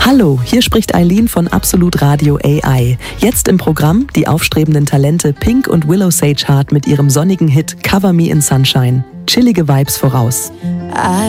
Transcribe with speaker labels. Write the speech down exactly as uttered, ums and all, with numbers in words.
Speaker 1: Hallo, hier spricht Eileen von Absolut Radio A I. Jetzt im Programm die aufstrebenden Talente Pink und Willow Sage Hart mit ihrem sonnigen Hit Cover Me in Sunshine. Chillige Vibes voraus.